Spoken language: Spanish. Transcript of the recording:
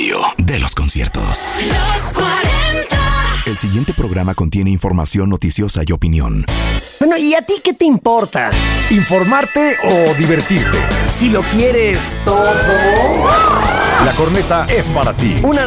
radio de los conciertos. Los 40. El siguiente programa contiene información noticiosa y opinión. Bueno, ¿y a ti qué te importa? ¿Informarte o divertirte? Si lo quieres todo, La corneta es para ti. una